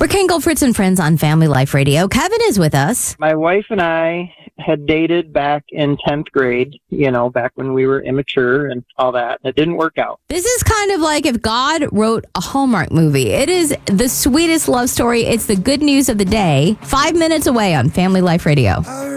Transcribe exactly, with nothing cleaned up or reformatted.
We're Kangol, Fritz, and Friends on Family Life Radio. Kevin is with us. My wife and I had dated back in tenth grade, you know, back when we were immature and all that. It didn't work out. This is kind of like if God wrote a Hallmark movie. It is the sweetest love story. It's the good news of the day. Five minutes away on Family Life Radio.